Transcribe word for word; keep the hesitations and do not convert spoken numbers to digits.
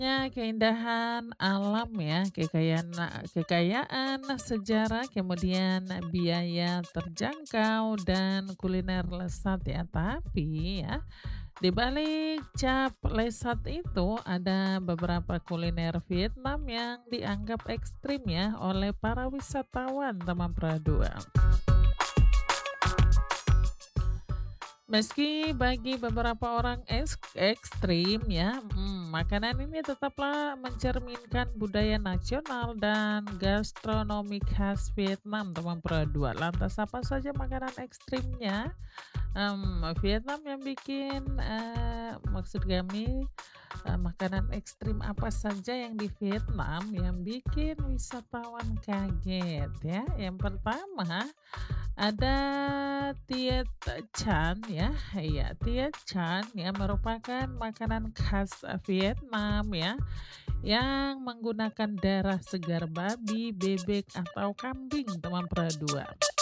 Ya, keindahan alam ya, kekayaan kekayaan sejarah, kemudian biaya terjangkau dan kuliner lezat ya. Tapi ya, di balik cap lezat itu ada beberapa kuliner Vietnam yang dianggap ekstrim ya oleh para wisatawan Taman Pradua. Meski bagi beberapa orang eks ekstrim ya, mmm, makanan ini tetaplah mencerminkan budaya nasional dan gastronomi khas Vietnam, teman Perdua. Lantas apa saja makanan ekstrimnya? Mmm, Vietnam yang bikin, eee, maksud kami, eee, makanan ekstrim apa saja yang di Vietnam yang bikin wisatawan kaget ya? Yang pertama ada Tiet Chan ya, iya Tiet Chan ya merupakan makanan khas Vietnam ya, yang menggunakan darah segar babi, bebek, atau kambing teman Perdua.